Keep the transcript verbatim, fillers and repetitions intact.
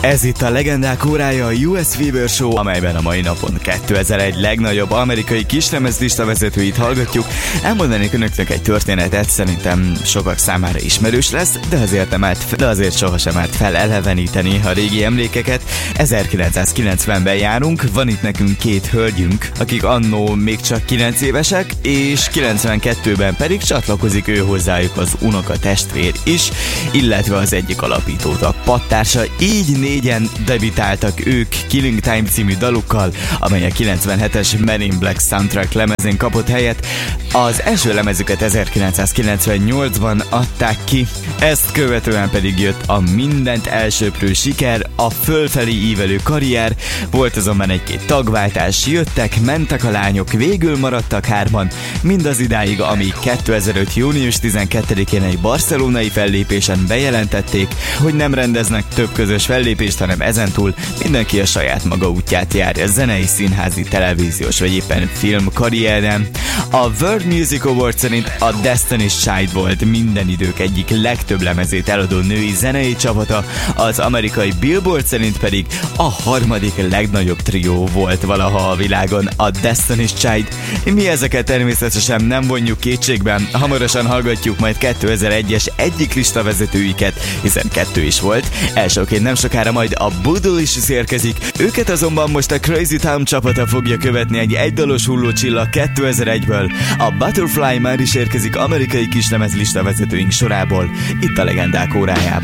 Ez itt a Legendák órája, a U S Fever Show, amelyben a mai napon kétezer-egy legnagyobb amerikai kislemezlista vezetőit hallgatjuk. Elmondanék önöknek egy történetet, szerintem sokak számára ismerős lesz, de azért, nem állt, de azért sohasem állt fel eleveníteni a régi emlékeket. ezerkilencszázkilencvenben járunk, van itt nekünk két hölgyünk, akik annó még csak kilenc évesek, és kilencvenkettőben pedig csatlakozik ő hozzájuk az unoka testvér is, illetve az egyik alapítótag pattársa. Így négyen debütáltak ők Killing Time című dalukkal, amely a kilencvenhetes Men in Black soundtrack lemezén kapott helyet. Az első lemezüket ezerkilencszázkilencvennyolcban adták ki, ezt követően pedig jött a mindent elsöprő siker, a fölfelé ívelő karrier, volt azonban egy-két tagváltás, jöttek, mentek a lányok, végül maradtak hárman, mindaz idáig, amíg kétezer-öt. június tizenkettedikén egy barcelonai fellépésen bejelentették, hogy nem rendeznek több közös fellépést, hanem ezentúl mindenki a saját maga útját járja zenei, színházi, televíziós vagy éppen film karrieren. A World Music Awards szerint a Destiny's Child volt minden idők egyik legtöbb lemezét eladó női zenei csapata, az amerikai Billboard szerint pedig a harmadik legnagyobb trió volt valaha a világon, a Destiny's Child. Mi ezeket természetesen nem vonjuk kétségben, hamarosan hallgatjuk majd kétezer-egyes egyik listavezetőiket, hiszen kettő is volt. Elsőként nem sokára majd a Bootylicious érkezik, őket azonban most a Crazy Town csapata fogja követni egy egydalos hullócsillag kétezer-egyből. A Butterfly már is érkezik amerikai kislemez listavezetőink sorából, itt a Legendák órájában.